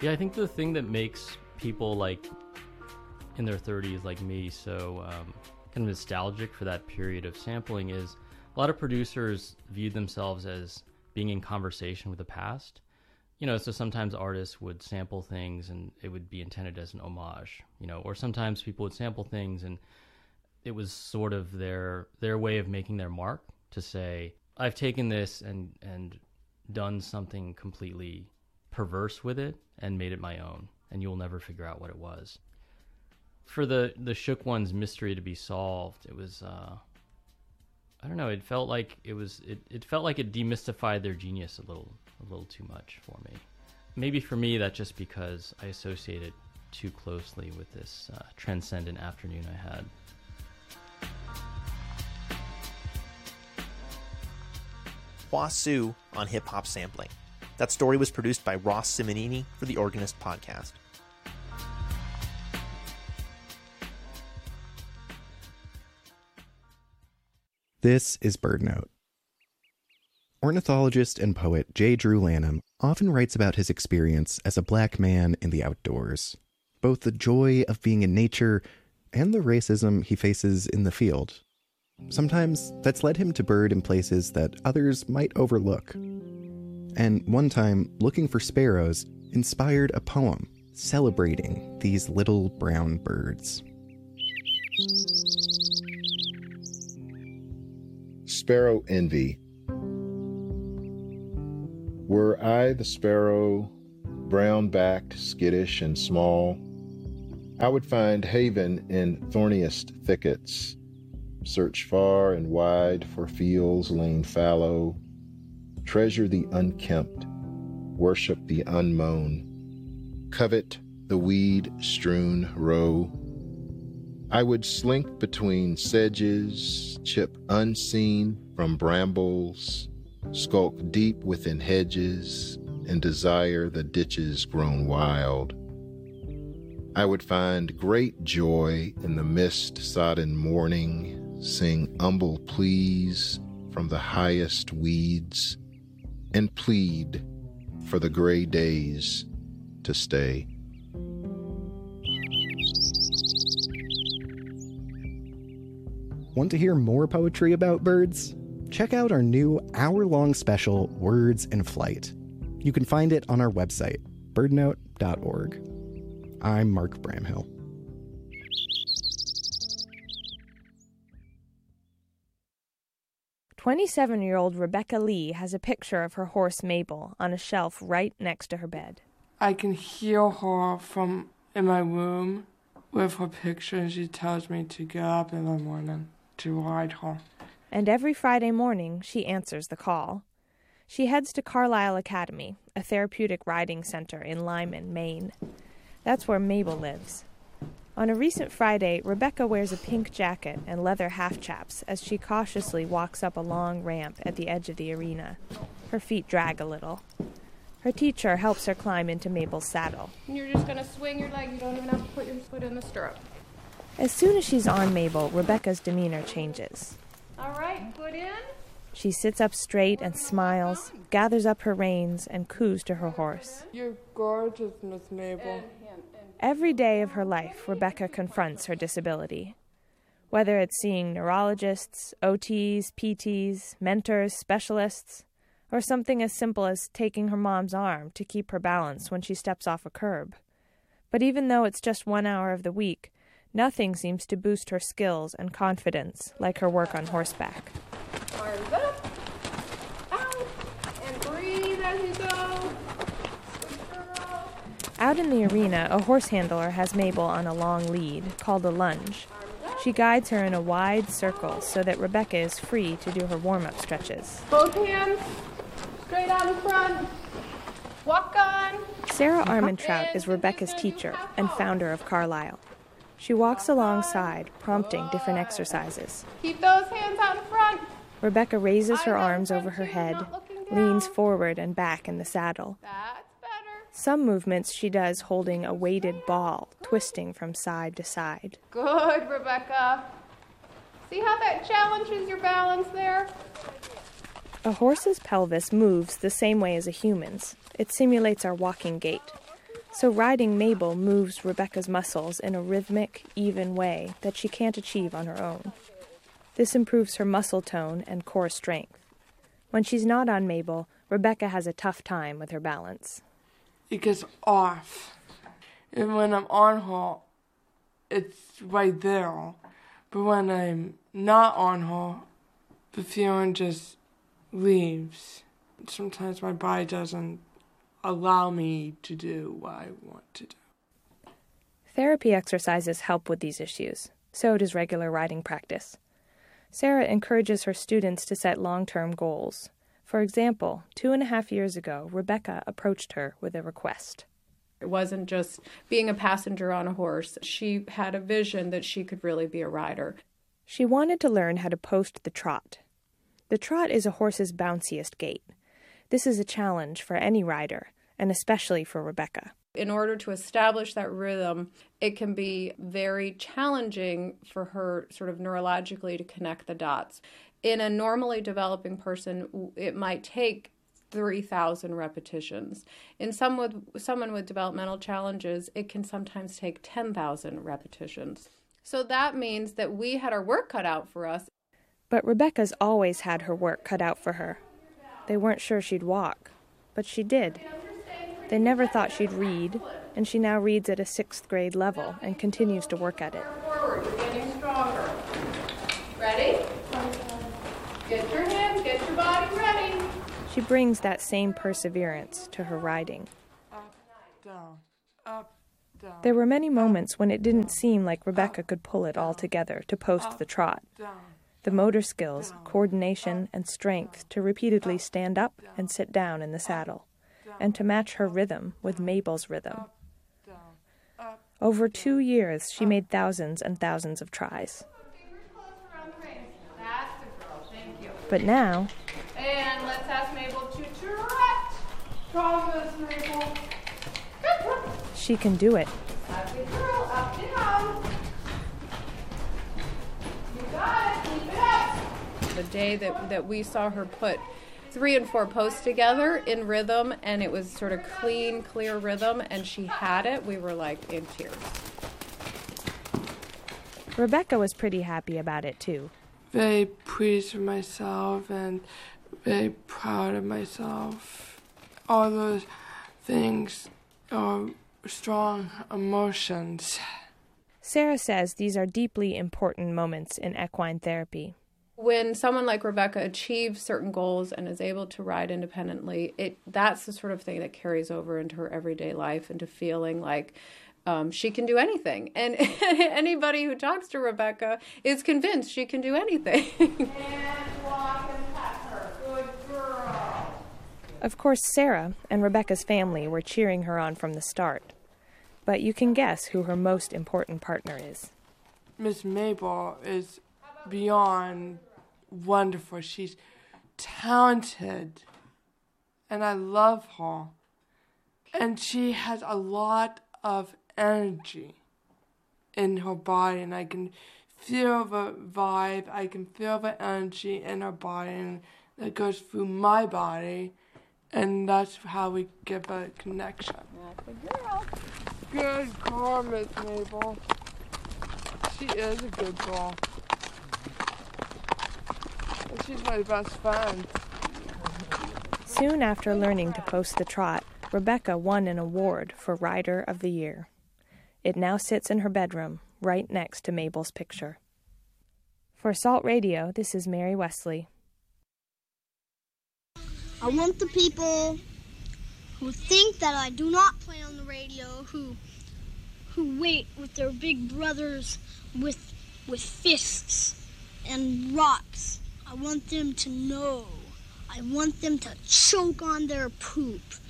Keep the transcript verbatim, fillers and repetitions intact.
Yeah, I think the thing that makes people like in their thirties like me so um, kind of nostalgic for that period of sampling is a lot of producers viewed themselves as being in conversation with the past. You know, so sometimes artists would sample things and it would be intended as an homage, you know, or sometimes people would sample things and it was sort of their their way of making their mark to say, I've taken this and and done something completely perverse with it and made it my own, and you'll never figure out what it was. For the, the Shook Ones mystery to be solved, it was, uh, I don't know, it felt like it was, it, it felt like it demystified their genius a little, a little too much for me. Maybe for me, that's just because I associate it too closely with this uh, transcendent afternoon I had. Hua Su on hip-hop sampling. That story was produced by Ross Simonini for the Organist podcast. This is BirdNote. Ornithologist and poet J. Drew Lanham often writes about his experience as a black man in the outdoors, both the joy of being in nature and the racism he faces in the field. Sometimes that's led him to bird in places that others might overlook. And one time, looking for sparrows inspired a poem celebrating these little brown birds. Sparrow Envy. Were I the sparrow, brown-backed, skittish, and small, I would find haven in thorniest thickets, search far and wide for fields lain fallow, treasure the unkempt, worship the unmown, covet the weed-strewn row. I would slink between sedges, chip unseen from brambles, skulk deep within hedges, and desire the ditches grown wild. I would find great joy in the mist-sodden morning, sing humble pleas from the highest weeds, and plead for the gray days to stay. Want to hear more poetry about birds? Check out our new hour-long special, Words in Flight. You can find it on our website, birdnote dot org. I'm Mark Bramhill. twenty-seven-year-old Rebecca Lee has a picture of her horse Mabel on a shelf right next to her bed. I can hear her from in my room with her picture, and she tells me to get up in the morning to ride her. And every Friday morning, she answers the call. She heads to Carlisle Academy, a therapeutic riding center in Lyman, Maine. That's where Mabel lives. On a recent Friday, Rebecca wears a pink jacket and leather half-chaps as she cautiously walks up a long ramp at the edge of the arena. Her feet drag a little. Her teacher helps her climb into Mabel's saddle. You're just going to swing your leg. You don't even have to put your foot in the stirrup. As soon as she's on Mabel, Rebecca's demeanor changes. All right, foot in. She sits up straight and smiles, gathers up her reins, and coos to her horse. You're gorgeous, Miss Mabel. Every day of her life, Rebecca confronts her disability. Whether it's seeing neurologists, O Ts, P Ts, mentors, specialists, or something as simple as taking her mom's arm to keep her balance when she steps off a curb. But even though it's just one hour of the week, nothing seems to boost her skills and confidence like her work on horseback. Arms up, out, and breathe as you go. Out in the arena, a horse handler has Mabel on a long lead, called a lunge. She guides her in a wide circle so that Rebecca is free to do her warm-up stretches. Both hands straight out in front. Walk on. Sarah Armentrout is Rebecca's teacher and founder of Carlisle. She walks alongside, prompting different exercises. Keep those hands out in front. Rebecca raises her arms over her head, leans forward and back in the saddle. That's better. Some movements she does holding a weighted ball, twisting from side to side. Good, Rebecca. See how that challenges your balance there? A horse's pelvis moves the same way as a human's. It simulates our walking gait. So riding Mabel moves Rebecca's muscles in a rhythmic, even way that she can't achieve on her own. This improves her muscle tone and core strength. When she's not on Mabel, Rebecca has a tough time with her balance. It gets off. And when I'm on her, it's right there. But when I'm not on her, the feeling just leaves. Sometimes my body doesn't allow me to do what I want to do. Therapy exercises help with these issues. So does regular riding practice. Sarah encourages her students to set long-term goals. For example, two and a half years ago, Rebecca approached her with a request. It wasn't just being a passenger on a horse. She had a vision that she could really be a rider. She wanted to learn how to post the trot. The trot is a horse's bounciest gait. This is a challenge for any rider, and especially for Rebecca. In order to establish that rhythm, it can be very challenging for her sort of neurologically to connect the dots. In a normally developing person, it might take three thousand repetitions. In some with, someone with developmental challenges, it can sometimes take ten thousand repetitions. So that means that we had our work cut out for us. But Rebecca's always had her work cut out for her. They weren't sure she'd walk, but she did. They never thought she'd read, and she now reads at a sixth grade level and continues to work at it. Forward, you're getting stronger. Ready? Get your hands, get your body ready. She brings that same perseverance to her riding. Up, down, up, down. There were many moments when it didn't seem like Rebecca could pull it all together to post the trot. The motor skills, coordination, and strength to repeatedly stand up and sit down in the saddle, and to match her rhythm with Mabel's rhythm. Over two years, she made thousands and thousands of tries. But now... And let's ask Mabel to trot. Promise, Mabel. She can do it. Happy girl, up down. You got it, keep it up. The day that, that we saw her put three and four posts together in rhythm, and it was sort of clean, clear rhythm, and she had it, we were like in tears. Rebecca was pretty happy about it too. Very pleased with myself and very proud of myself. All those things are strong emotions. Sarah says these are deeply important moments in equine therapy. When someone like Rebecca achieves certain goals and is able to ride independently, it that's the sort of thing that carries over into her everyday life, into feeling like um, she can do anything. And anybody who talks to Rebecca is convinced she can do anything. And walk and pat her. Good girl. Of course, Sarah and Rebecca's family were cheering her on from the start. But you can guess who her most important partner is. Miss Mabel is beyond wonderful. She's talented, and I love her. And she has a lot of energy in her body, and I can feel the vibe, I can feel the energy in her body, and that goes through my body, and that's how we get a connection. Good girl. Good girl, Miss Mabel. She is a good girl. And she's my best friend. Soon after learning to post the trot, Rebecca won an award for Rider of the Year. It now sits in her bedroom, right next to Mabel's picture. For Salt Radio, this is Mary Wesley. I want the people who think that I do not play on the radio, who who wait with their big brothers with with fists and rocks. I want them to know. I want them to choke on their poop.